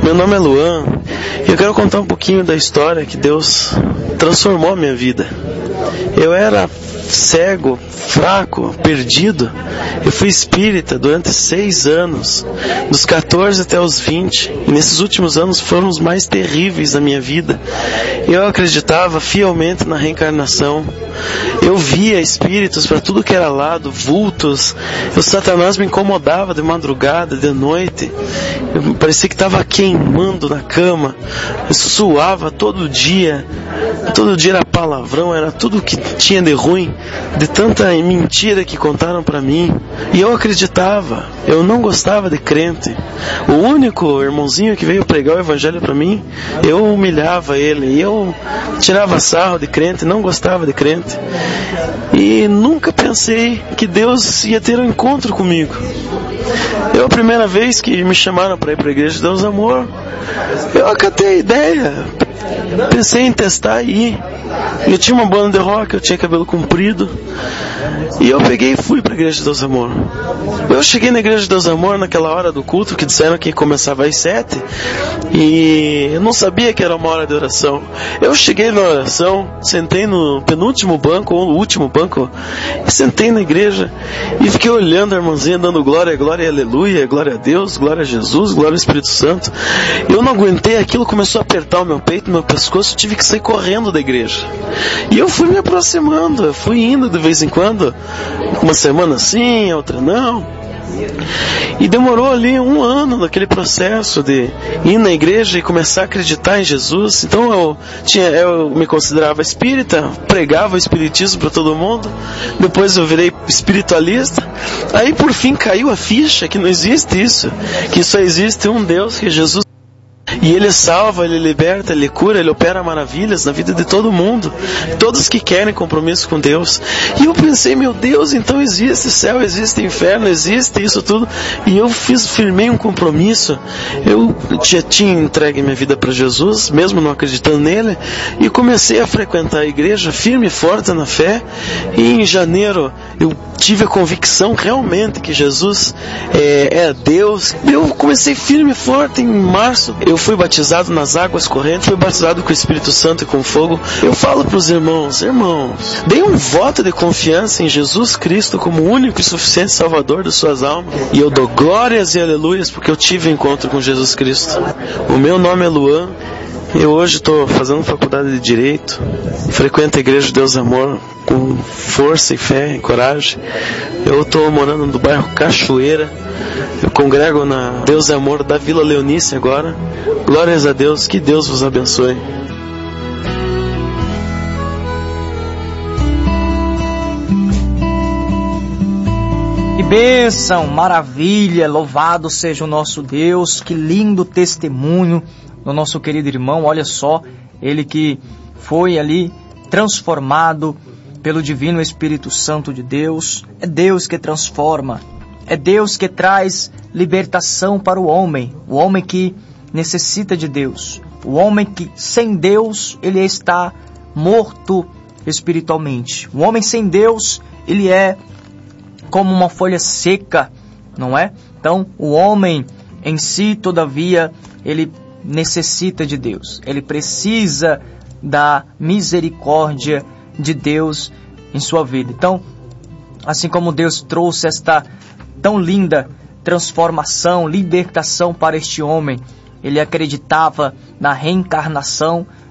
Meu nome é Luan e eu quero contar um pouquinho da história que Deus transformou a minha vida. Eu era cego, fraco, perdido. Eu fui espírita durante 6 anos, dos 14 até os 20, e nesses últimos anos foram os mais terríveis da minha vida. Eu acreditava fielmente na reencarnação. Eu via espíritos para tudo que era lado, vultos. O Satanás me incomodava de madrugada, de noite. Parecia que estava queimando na cama. Eu suava todo dia. Todo dia era palavrão, era tudo que tinha de ruim, de tanta mentira que contaram para mim. E eu acreditava. Eu não gostava de crente. O único irmãozinho que veio pregar o evangelho para mim, eu humilhava ele. Eu tirava sarro de crente, não gostava de crente. E nunca pensei que Deus ia ter um encontro comigo. A primeira vez que me chamaram para ir para a Igreja de Deus Amor, eu acatei a ideia. Pensei em testar e ir. Eu tinha uma banda de rock, eu tinha cabelo comprido. E eu peguei e fui para a Igreja de Deus Amor. Eu cheguei na Igreja de Deus Amor naquela hora do culto, que disseram que começava às 7. E eu não sabia que era uma hora de oração. Eu cheguei na oração, sentei no penúltimo banco, ou no último banco, e sentei na igreja e fiquei olhando a irmãzinha dando glória, glória, aleluia, glória a Deus, glória a Jesus, glória ao Espírito Santo. Eu não aguentei aquilo, começou a apertar o meu peito, meu pescoço, tive que sair correndo da igreja. E eu fui me aproximando, eu fui indo de vez em quando, uma semana sim, outra não. E demorou ali 1 ano naquele processo de ir na igreja e começar a acreditar em Jesus. Então eu me considerava espírita, pregava o espiritismo para todo mundo. Depois eu virei espiritualista. Aí por fim caiu a ficha que não existe isso, que só existe um Deus, que é Jesus. E Ele salva, Ele liberta, Ele cura, Ele opera maravilhas na vida de todo mundo. Todos que querem compromisso com Deus. E eu pensei, meu Deus, então existe céu, existe inferno, existe isso tudo. E eu firmei um compromisso. Eu já tinha entregue minha vida para Jesus, mesmo não acreditando nele. E comecei a frequentar a igreja firme e forte na fé. E em janeiro eu tive a convicção realmente que Jesus é Deus. Eu comecei firme e forte. Em março eu fui batizado nas águas correntes, fui batizado com o Espírito Santo e com fogo. Eu falo para os irmãos, deem um voto de confiança em Jesus Cristo como o único e suficiente Salvador de suas almas. E eu dou glórias e aleluias porque eu tive encontro com Jesus Cristo. O meu nome é Luan. Eu hoje estou fazendo faculdade de Direito, frequento a Igreja de Deus Amor com força e fé e coragem. Eu estou morando no bairro Cachoeira, eu congrego na Deus Amor da Vila Leonice agora. Glórias a Deus, que Deus vos abençoe. Que bênção, maravilha, louvado seja o nosso Deus, que lindo testemunho do nosso querido irmão. Olha só, ele que foi ali transformado pelo divino Espírito Santo de Deus. É Deus que transforma, é Deus que traz libertação para o homem que necessita de Deus, o homem que sem Deus ele está morto espiritualmente. O homem sem Deus ele é como uma folha seca, não é? Então o homem em si, todavia, ele necessita de Deus, ele precisa da misericórdia de Deus em sua vida. Então, assim como Deus trouxe esta tão linda transformação, libertação para este homem, ele acreditava na reencarnação